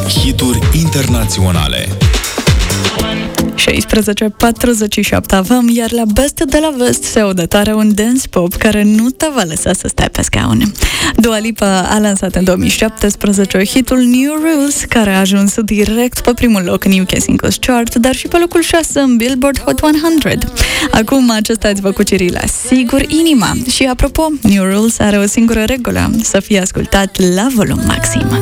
Hituri internaționale. 16:47 avem, iar la Best de la Vest se aude tare un dance pop care nu te va lăsa să stai pe scaun. Dua Lipa a lansat în 2017 hitul New Rules, care a ajuns direct pe primul loc în UK Singles Chart, dar și pe locul 6 în Billboard Hot 100. Acum acesta îți va cuceri la sigur inima. Și apropo, New Rules are o singură regulă: să fie ascultat la volum maxim.